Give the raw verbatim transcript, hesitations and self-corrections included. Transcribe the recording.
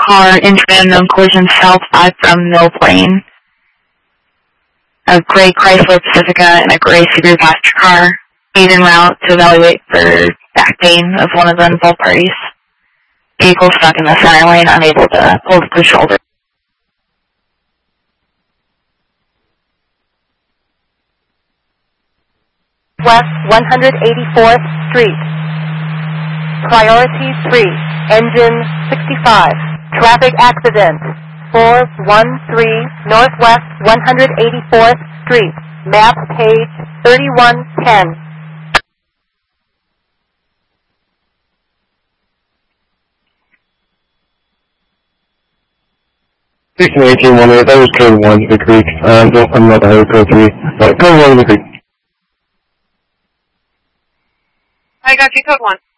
car into an unknown collision south five from Mill Plain. A gray Chrysler Pacifica and a gray Subaru passenger car made en route to evaluate for back pain of one of the involved parties. Vehicle stuck in the center lane, unable to hold the shoulder. West one hundred eighty-fourth Street. Priority three, engine sixty-five. Traffic accident. four one three Northwest one hundred eighty-fourth Street. Map page thirty-one ten. sixteen eighteen one eight, that was code one, the Creek. Uh, don't, I'm not the highway code three, but code one, the Creek. I got you, code one.